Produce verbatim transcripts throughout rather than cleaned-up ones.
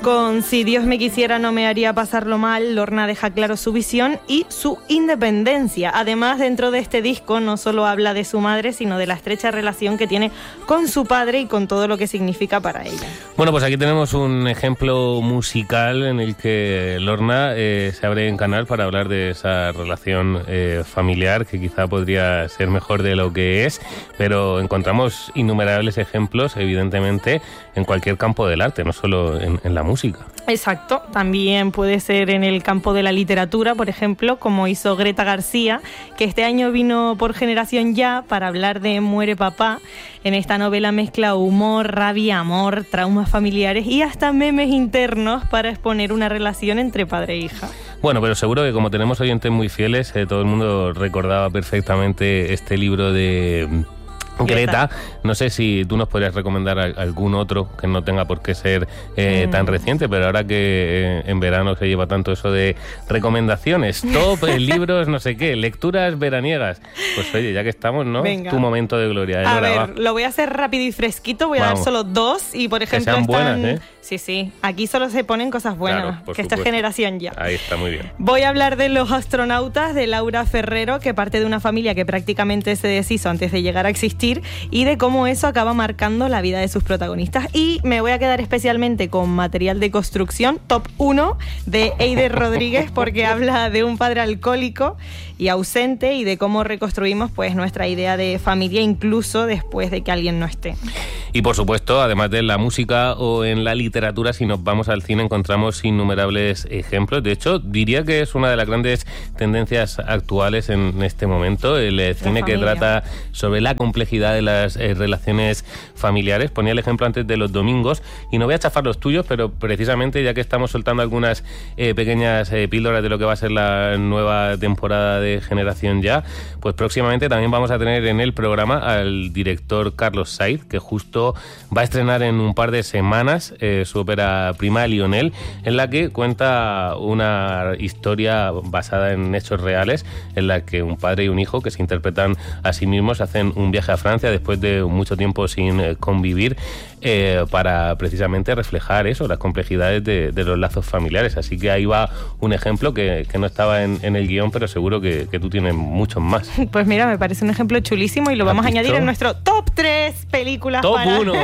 Con Si Dios me quisiera no me haría pasarlo mal, Lorna deja claro su visión y su independencia. Además, dentro de este disco no solo habla de su madre, sino de la estrecha relación que tiene con su padre y con todo lo que significa para ella. Bueno, pues aquí tenemos un ejemplo musical en el que Lorna eh, se abre en canal para hablar de esa relación eh, familiar que quizá podría ser mejor de lo que es, pero encontramos innumerables ejemplos, evidentemente, en cualquier campo del arte, no solo en, en la música. Música. Exacto, también puede ser en el campo de la literatura, por ejemplo, como hizo Greta García, que este año vino por Generación Ya para hablar de Muere Papá. En esta novela mezcla humor, rabia, amor, traumas familiares y hasta memes internos para exponer una relación entre padre e hija. Bueno, pero seguro que como tenemos oyentes muy fieles, eh, todo el mundo recordaba perfectamente este libro de Greta. No sé si tú nos podrías recomendar algún otro que no tenga por qué ser eh, mm. tan reciente, pero ahora que eh, en verano se lleva tanto eso de recomendaciones, top, eh, libros, no sé qué, lecturas veraniegas. Pues oye, ya que estamos, ¿no? Venga. Tu momento de gloria. A ver, va. Lo voy a hacer rápido y fresquito, voy Vamos. a dar solo dos y por ejemplo que sean están... buenas, ¿eh? Sí, sí, aquí solo se ponen cosas buenas, claro, que supuesto. Esta es Generación Ya. Ahí está, muy bien. Voy a hablar de Los astronautas, de Laura Ferrero, que parte de una familia que prácticamente se deshizo antes de llegar a existir, y de cómo eso acaba marcando la vida de sus protagonistas. Y me voy a quedar especialmente con Material de construcción, top uno, de Eider Rodríguez, porque habla de un padre alcohólico y ausente y de cómo reconstruimos pues nuestra idea de familia incluso después de que alguien no esté. Y por supuesto, además de la música o en la literatura, si nos vamos al cine encontramos innumerables ejemplos. De hecho, diría que es una de las grandes tendencias actuales en este momento, el eh, cine familia. que trata sobre la complejidad de las eh, relaciones familiares. Ponía el ejemplo antes de Los domingos y no voy a chafar los tuyos, pero precisamente ya que estamos soltando algunas eh, pequeñas eh, píldoras de lo que va a ser la nueva temporada de Generación Ya, pues próximamente también vamos a tener en el programa al director Carlos Said, que justo va a estrenar en un par de semanas eh, su ópera prima Lionel, en la que cuenta una historia basada en hechos reales, en la que un padre y un hijo que se interpretan a sí mismos hacen un viaje a Francia después de mucho tiempo sin eh, convivir eh, para precisamente reflejar eso, las complejidades de, de los lazos familiares. Así que ahí va un ejemplo que, que no estaba en, en el guión, pero seguro que, que tú tienes muchos más. Pues mira, me parece un ejemplo chulísimo y lo vamos a añadir en nuestro top tres películas top para... uno.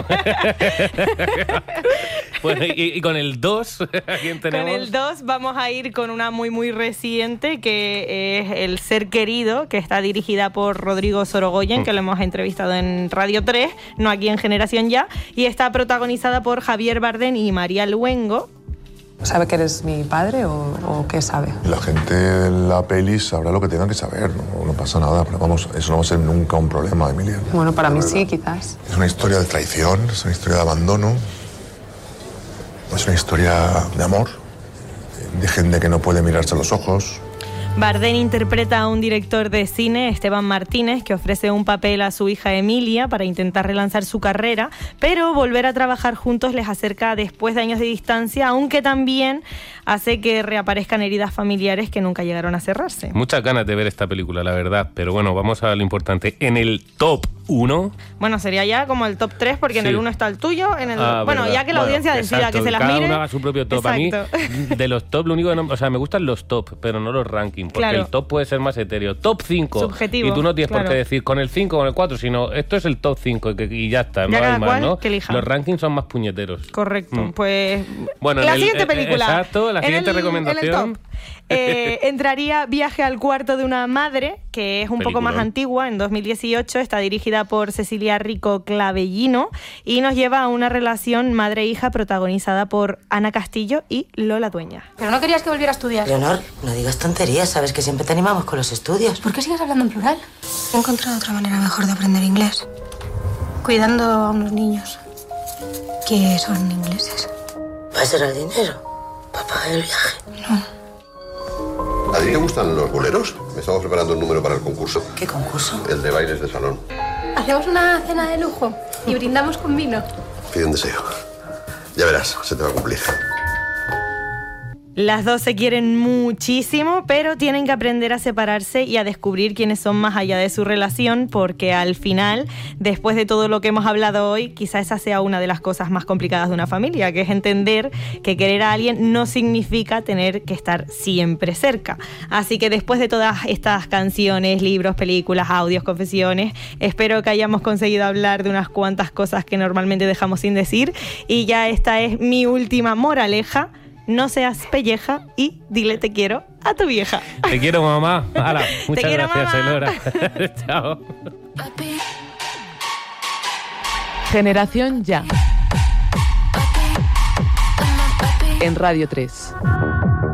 Bueno, y, y con el dos, ¿a quién tenemos? Con el dos vamos a ir con una muy muy reciente, que es El ser querido, que está dirigida por Rodrigo Sorogoyen, mm. que lo hemos entrevistado en Radio tres, no aquí en Generación Ya, y está protagonizada por Javier Bardem y María Luengo. ¿Sabe que eres mi padre o, o qué sabe? La gente en la peli sabrá lo que tenga que saber, no, no pasa nada, pero vamos, eso no va a ser nunca un problema, Emilia. Bueno, para mí sí, quizás. Es una historia de traición, es una historia de abandono, es una historia de amor, de gente que no puede mirarse a los ojos. Bardem interpreta a un director de cine, Esteban Martínez, que ofrece un papel a su hija Emilia para intentar relanzar su carrera, pero volver a trabajar juntos les acerca después de años de distancia, aunque también hace que reaparezcan heridas familiares que nunca llegaron a cerrarse. Muchas ganas de ver esta película, la verdad, pero bueno, vamos a lo importante. En el top uno... Bueno, sería ya como el top tres, porque sí. en el uno está el tuyo, en el ah, bueno, verdad. ya que la bueno, audiencia decida exacto, que se las cada mire. Cada uno haga su propio top. Exacto. A mí, de los top, lo único que no... O sea, me gustan los top, pero no los rankings, porque claro. el top puede ser más etéreo. Top cinco. Subjetivo. Y tú no tienes claro. por qué decir con el cinco o con el cuatro, sino esto es el top cinco y, y ya está, ya no hay más, ¿no? Que elija. Los rankings son más puñeteros. Correcto. Mm. Pues bueno, la el, siguiente película. Exacto, la siguiente en el, recomendación. En el top. Eh, entraría Viaje al cuarto de una madre, que es un Película. poco más antigua, en dos mil dieciocho, está dirigida por Cecilia Rico Clavellino y nos lleva a una relación madre-hija protagonizada por Ana Castillo y Lola Dueña. Pero no querías que volviera a estudiar. Leonor, no digas tonterías, sabes que siempre te animamos con los estudios. ¿Por qué sigues hablando en plural? He encontrado otra manera mejor de aprender inglés, cuidando a unos niños que son ingleses. ¿Va a ser el dinero para pagar el viaje? No. ¿A ti te gustan los boleros? Me estamos preparando un número para el concurso. ¿Qué concurso? El de bailes de salón. Hacemos una cena de lujo y brindamos con vino. Pide un deseo. Ya verás, se te va a cumplir. Las dos se quieren muchísimo, pero tienen que aprender a separarse y a descubrir quiénes son más allá de su relación, porque al final, después de todo lo que hemos hablado hoy, quizá esa sea una de las cosas más complicadas de una familia, que es entender que querer a alguien no significa tener que estar siempre cerca. Así que después de todas estas canciones, libros, películas, audios, confesiones, espero que hayamos conseguido hablar de unas cuantas cosas que normalmente dejamos sin decir, y ya esta es mi última moraleja. No seas pelleja y dile te quiero a tu vieja. Te quiero, mamá. Hala, muchas quiero, gracias, mamá. Elora. Chao. Generación Ya. En Radio tres.